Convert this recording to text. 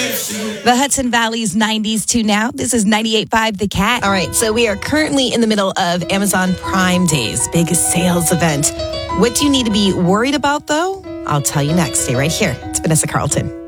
The Hudson Valley's 90s to now. This is 98.5 The Cat. All right, so we are currently in the middle of Amazon Prime Days, big sales event. What do you need to be worried about, though? I'll tell you next. Stay right here. It's Vanessa Carlton.